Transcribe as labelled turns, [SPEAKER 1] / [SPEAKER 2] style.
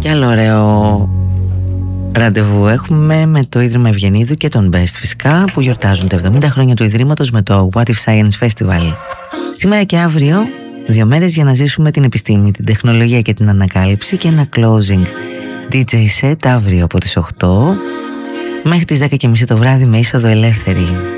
[SPEAKER 1] Και άλλο ωραίο ραντεβού έχουμε με το Ίδρυμα Ευγενίδου και τον Best φυσικά, που γιορτάζουν τα 70 χρόνια του Ιδρύματος με το What If Science Festival. Σήμερα και αύριο 2 μέρες για να ζήσουμε την επιστήμη, την τεχνολογία και την ανακάλυψη, και ένα closing DJ set αύριο από τις 8 μέχρι τις 10:30 το βράδυ με είσοδο ελεύθερη.